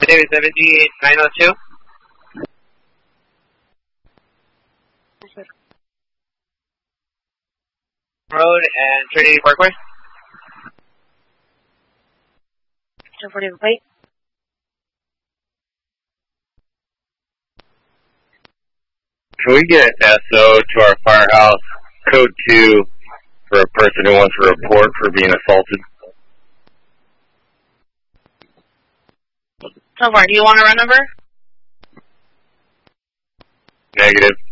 David 7G902. Road and Trinity Parkway. 1040 plate. Can we get an SO to our firehouse, code 2, for a person who wants a report for being assaulted? So far, do you want a run number? Negative.